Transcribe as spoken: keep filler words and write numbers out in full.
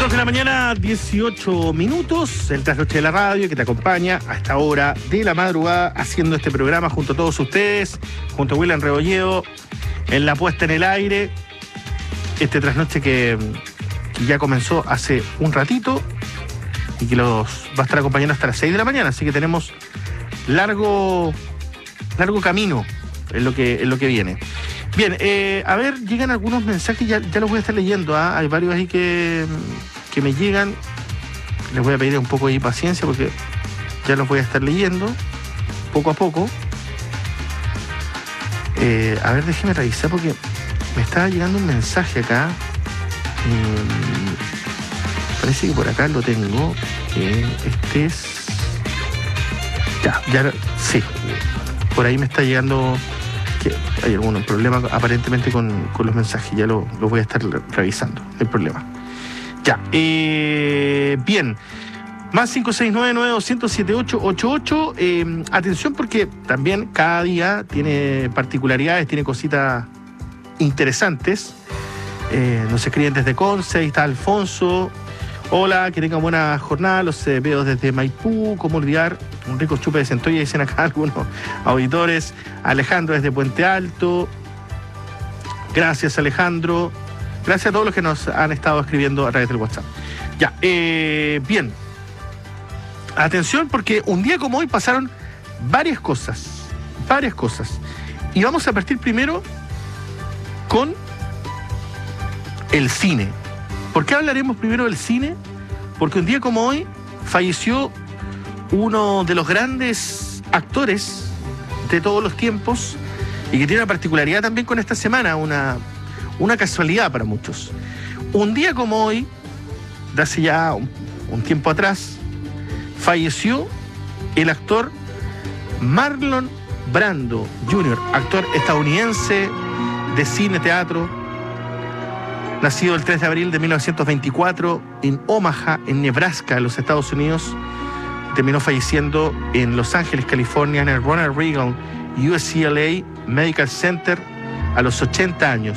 dos de la mañana, dieciocho minutos, el trasnoche de la radio que te acompaña a esta hora de la madrugada haciendo este programa junto a todos ustedes, junto a William Rebolledo, en la puesta en el aire. Este trasnoche que, que ya comenzó hace un ratito y que los va a estar acompañando hasta las seis de la mañana, así que tenemos largo, largo camino en lo que, en lo que viene. Bien, eh, a ver, llegan algunos mensajes, ya, ya los voy a estar leyendo, ¿eh? Hay varios ahí que, que me llegan. Les voy a pedir un poco de paciencia porque ya los voy a estar leyendo poco a poco. Eh, a ver, déjeme revisar porque me estaba llegando un mensaje acá. Eh, parece que por acá lo tengo. Eh, este es... Ya, ya, sí. Por ahí me está llegando... que hay algún problema aparentemente con, con los mensajes, ya lo, lo voy a estar revisando, no hay problema. Ya, eh, bien, más cinco seis nueve, nueve dos cero siete ocho ocho ocho, eh, atención porque también cada día tiene particularidades, tiene cositas interesantes. Eh, nos escriben desde Conce, ahí está Alfonso. Hola, que tengan buena jornada, los eh, veo desde Maipú, cómo olvidar un rico chupe de centolla, dicen acá algunos auditores. Alejandro desde Puente Alto, gracias Alejandro, gracias a todos los que nos han estado escribiendo a través del WhatsApp. Ya, eh, bien, atención porque un día como hoy pasaron varias cosas, varias cosas, y vamos a partir primero con el cine. ¿Por qué hablaremos primero del cine? Porque un día como hoy falleció uno de los grandes actores de todos los tiempos y que tiene una particularidad también con esta semana, una, una casualidad para muchos. Un día como hoy, de hace ya un, un tiempo atrás, falleció el actor Marlon Brando junior, actor estadounidense de cine, teatro, nacido el tres de abril de mil novecientos veinticuatro en Omaha, en Nebraska, en los Estados Unidos. Terminó falleciendo en Los Ángeles, California, en el Ronald Reagan U C L A Medical Center a los ochenta años.